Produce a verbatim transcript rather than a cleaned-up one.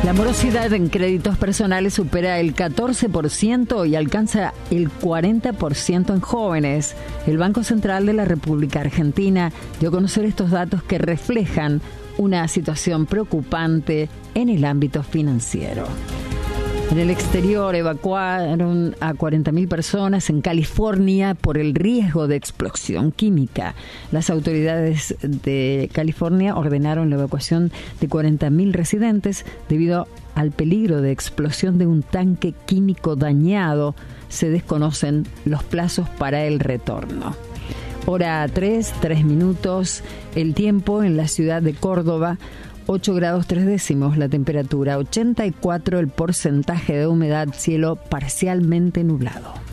La morosidad en créditos personales supera el catorce por ciento y alcanza el cuarenta por ciento en jóvenes. El Banco Central de la República Argentina dio a conocer estos datos que reflejan una situación preocupante en el ámbito financiero. En el exterior evacuaron a cuarenta mil personas en California por el riesgo de explosión química. Las autoridades de California ordenaron la evacuación de cuarenta mil residentes debido al peligro de explosión de un tanque químico dañado. Se desconocen los plazos para el retorno. Hora tres, tres minutos, el tiempo en la ciudad de Córdoba. ocho grados tres décimos la temperatura, ochenta y cuatro el porcentaje de humedad, cielo parcialmente nublado.